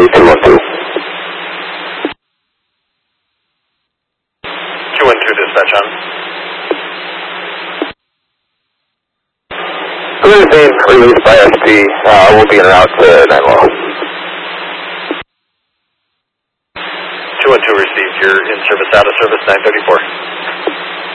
Charlie 212. 212 dispatch on. Clear being released by SP. We'll be en route to 9 Law. 212 received. You're in service, out of service, 934.